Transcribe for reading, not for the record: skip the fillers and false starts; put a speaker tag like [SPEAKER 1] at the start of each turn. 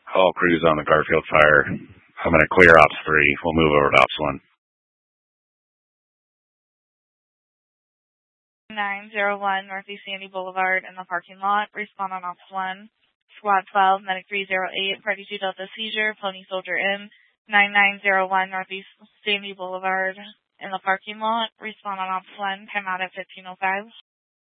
[SPEAKER 1] All crews on the Garfield fire. I'm going to clear Ops 3. We'll move over to Ops
[SPEAKER 2] 1. 901 Northeast Sandy Boulevard in the parking lot. Respond on Ops 1. Squad 12, Medic 308, Party 2 Delta Seizure, Pony Soldier in. 9901 Northeast Sandy Boulevard in the parking lot. Respond on Ops 1. Time out at 15:05.